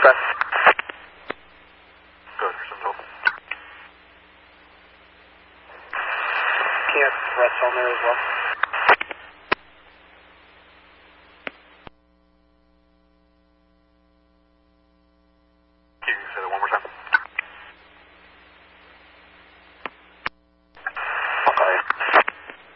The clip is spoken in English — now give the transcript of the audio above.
Okay. Good, there's some help. Can you have threats on there as well?